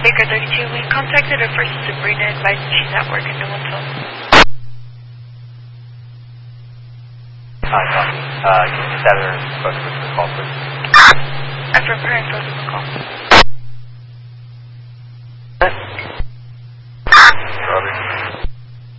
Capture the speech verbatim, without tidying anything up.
Baker thirty-two. We contacted her first Sabrina, advising she's at work and no one's home. Hi, copy. Uh, can you set her supposed to call, please? Affirm her and supposed to call.